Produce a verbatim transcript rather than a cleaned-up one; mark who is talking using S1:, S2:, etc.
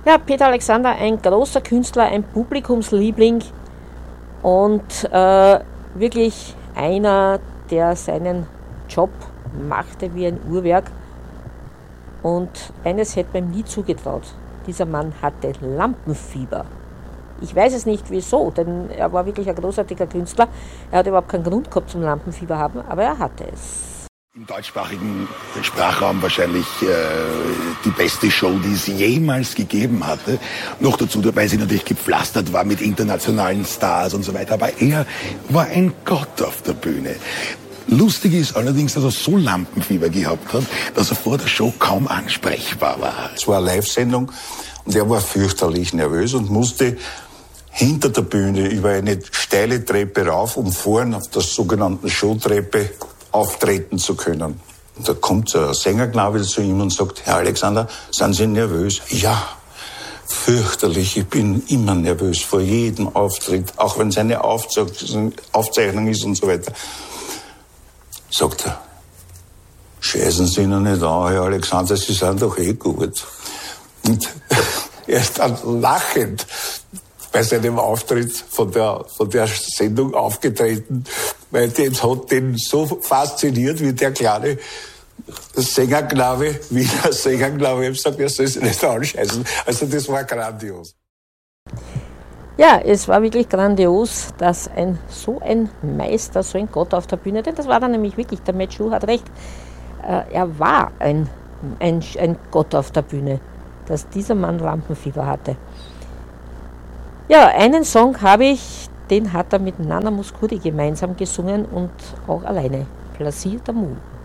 S1: Ja, Peter Alexander, ein großer Künstler, ein Publikumsliebling und äh, wirklich einer, der seinen Job machte wie ein Uhrwerk. Und eines hätte man ihm nie zugetraut. Dieser Mann hatte Lampenfieber. Ich weiß es nicht wieso, denn er war wirklich ein großartiger Künstler. Er hat überhaupt keinen Grund gehabt zum Lampenfieber haben, aber er hatte es.
S2: Im deutschsprachigen Sprachraum wahrscheinlich äh, die beste Show, die es jemals gegeben hatte. Noch dazu, weil sie natürlich gepflastert war mit internationalen Stars und so weiter. Aber er war ein Gott auf der Bühne. Lustig ist allerdings, dass er so Lampenfieber gehabt hat, dass er vor der Show kaum ansprechbar war.
S3: Es war eine Live-Sendung und er war fürchterlich nervös und musste hinter der Bühne über eine steile Treppe rauf, um vorne auf der sogenannten Showtreppe auftreten zu können. Und da kommt ein Sängerknabe zu ihm und sagt, Herr Alexander, sind Sie nervös? Ja, fürchterlich, ich bin immer nervös vor jedem Auftritt, auch wenn es eine Aufzeichnung ist und so weiter. Sagt er, scheißen Sie noch nicht an, Herr Alexander, Sie sind doch eh gut. Und er ist dann lachend bei seinem Auftritt von der, von der Sendung aufgetreten, weil das hat den so fasziniert, wie der kleine Sängerknabe, wie der Sängerknabe, ich habe gesagt, er soll sich nicht anscheißen. Also das war grandios.
S1: Ja, es war wirklich grandios, dass ein so ein Meister, so ein Gott auf der Bühne, denn das war dann nämlich wirklich, der Matt Schuh hat recht, äh, er war ein, ein, ein Gott auf der Bühne, dass dieser Mann Lampenfieber hatte. Ja, einen Song habe ich, den hat er mit Nana Mouskouri gemeinsam gesungen und auch alleine, Plaisir d'amour.